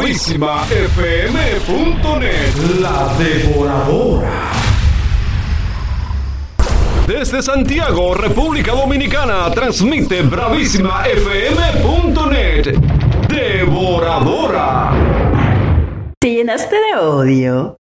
BravísimaFM.net. La Devoradora. Desde Santiago, República Dominicana, transmite BravísimaFM.net. Devoradora. ¿Te llenaste de odio?